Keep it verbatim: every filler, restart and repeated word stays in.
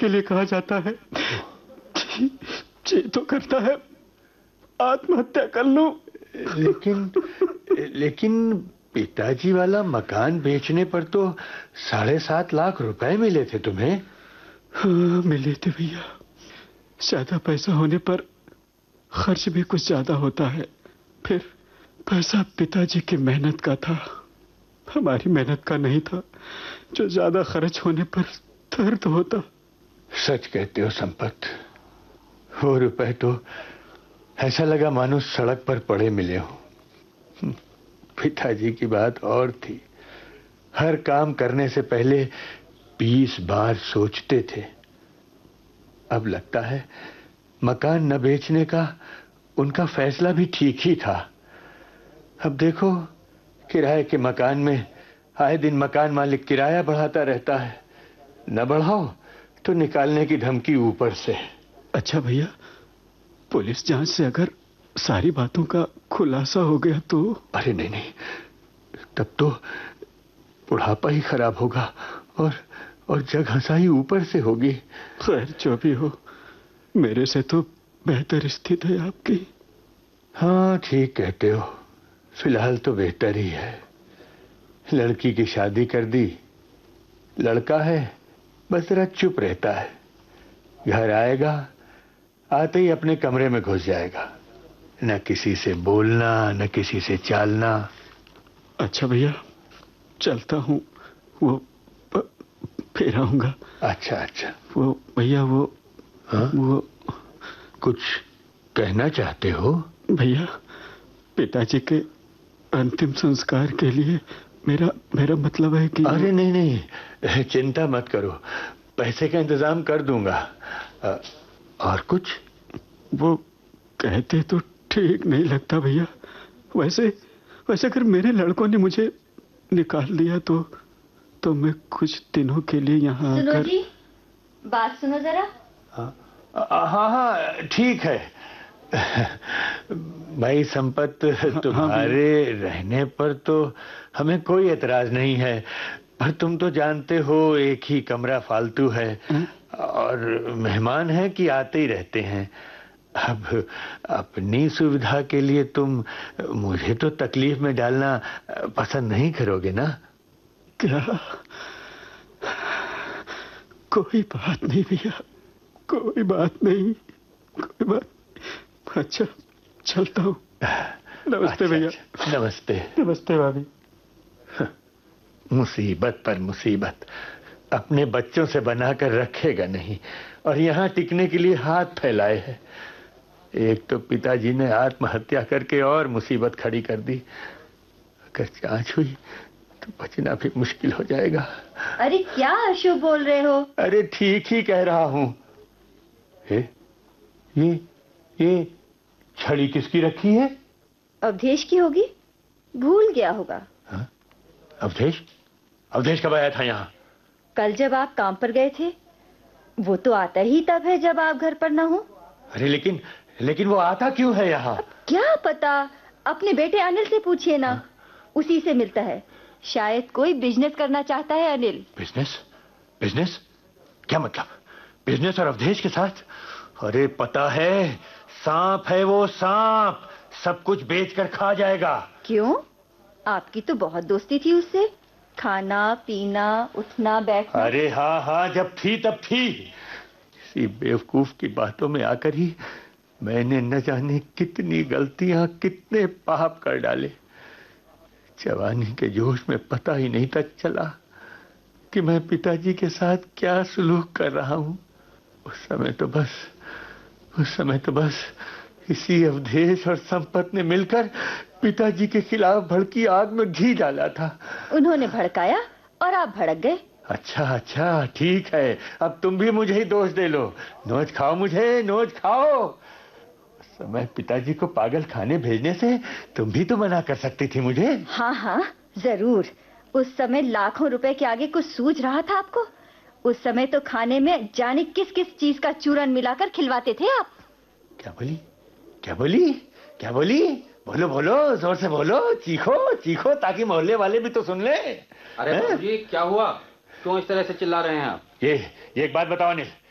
के लिए कहा जाता है। जी, जी तो करता है आत्महत्या कर लूं। लेकिन लेकिन पिताजी वाला मकान बेचने पर तो साढ़े सात लाख रुपए मिले थे तुम्हें। हाँ मिले थे भैया। ज्यादा पैसा होने पर खर्च भी कुछ ज्यादा होता है। फिर पैसा पिताजी की मेहनत का था, हमारी मेहनत का नहीं था, जो ज्यादा खर्च होने पर दर्द होता। सच कहते हो संपत, वो रुपए तो ऐसा लगा मानो सड़क पर पड़े मिले हो। पिताजी की बात और थी, हर काम करने से पहले बीस बार सोचते थे। अब लगता है मकान न बेचने का उनका फैसला भी ठीक ही था। अब देखो किराए के मकान में आए दिन मकान मालिक किराया बढ़ाता रहता है, न बढ़ाओ तो निकालने की धमकी ऊपर से। अच्छा भैया, पुलिस जांच से अगर सारी बातों का खुलासा हो गया तो? अरे नहीं नहीं, तब तो बुढ़ापा ही खराब होगा और और जग हंसाई ऊपर से होगी। खैर जो भी हो, मेरे से तो बेहतर स्थिति है आपकी। हाँ ठीक कहते हो, फिलहाल तो बेहतर ही है। लड़की की शादी कर दी, लड़का है बस जरा चुप रहता है, घर आएगा आते ही अपने कमरे में घुस जाएगा, न किसी से बोलना न किसी से चालना। अच्छा भैया चलता हूँ, वो फिर आऊंगा। अच्छा अच्छा। वो भैया वो हाँ? वो कुछ कहना चाहते हो? भैया पिताजी के अंतिम संस्कार के लिए मेरा मेरा मतलब है कि। अरे नहीं नहीं, चिंता मत करो, पैसे का इंतजाम कर दूंगा। आ, और कुछ? वो कहते तो ठीक नहीं लगता भैया, वैसे वैसे अगर मेरे लड़कों ने मुझे निकाल दिया तो तो मैं कुछ दिनों के लिए यहाँ सुनो आकर। जी, बात सुनो जरा। हाँ हाँ हाँ ठीक है। भाई संपत, तुम्हारे हाँ, रहने पर तो हमें कोई एतराज नहीं है, पर तुम तो जानते हो एक ही कमरा फालतू है और मेहमान है कि आते ही रहते हैं। अब अपनी सुविधा के लिए तुम मुझे तो तकलीफ में डालना पसंद नहीं करोगे ना? क्या? कोई बात नहीं भैया, कोई बात नहीं, कोई बात। अच्छा चलता हूँ। नमस्ते भैया। अच्छा, नमस्ते। नमस्ते भाभी। मुसीबत पर मुसीबत अपने बच्चों से बनाकर रखेगा नहीं और यहाँ टिकने के लिए हाथ फैलाए है। एक तो पिताजी ने आत्महत्या करके और मुसीबत खड़ी कर दी, अगर जांच हुई तो बचना भी मुश्किल हो जाएगा। अरे क्या अशुभ बोल रहे हो? अरे ठीक ही कह रहा हूँ। ये ये छड़ी किसकी रखी है? अवधेश की होगी, भूल गया होगा। हा? अवधेश? अवधेश कब आया था यहाँ? कल जब आप काम पर गए थे। वो तो आता ही तब है जब आप घर पर ना हो। अरे लेकिन लेकिन वो आता क्यों है यहाँ? क्या पता, अपने बेटे अनिल से पूछिए ना। हा? उसी से मिलता है, शायद कोई बिजनेस करना चाहता है अनिल। बिजनेस? बिजनेस? क्या मतलब? बिजनेस और अवधेश के साथ? अरे पता है, सांप है वो, सांप सब कुछ बेचकर खा जाएगा। क्यों? आपकी तो बहुत दोस्ती थी उससे, खाना पीना उठना बैठना। अरे हाँ हाँ, जब थी तब थी। इसी बेवकूफ की बातों में आकर ही मैंने न जाने कितनी गलतियां, कितने पाप कर डाले। जवानी के जोश में पता ही नहीं तक चला कि मैं पिताजी के साथ क्या सुलूक कर रहा हूँ। उस समय तो बस उस समय तो बस इसी अवधेश और संपत ने मिलकर पिताजी के खिलाफ भड़की आग में घी डाला था। उन्होंने भड़काया और आप भड़क गए। अच्छा अच्छा ठीक है, अब तुम भी मुझे ही दोष दे लो। नोच खाओ मुझे, नोच खाओ। उस समय पिताजी को पागल खाने भेजने से तुम भी तो मना कर सकती थी मुझे। हाँ हाँ जरूर, उस समय लाखों रुपए के आगे कुछ सूझ रहा था आपको? उस समय तो खाने में जाने किस किस चीज का चूरन मिलाकर खिलवाते थे आप। क्या बोली? क्या बोली? क्या बोली? बोलो बोलो, जोर से बोलो, चीखो चीखो ताकि मोहल्ले वाले भी तो सुन ले। अरे बाबूजी क्या हुआ, क्यों इस तरह से चिल्ला रहे हैं आप? ये ये एक बात बताओ अनिल,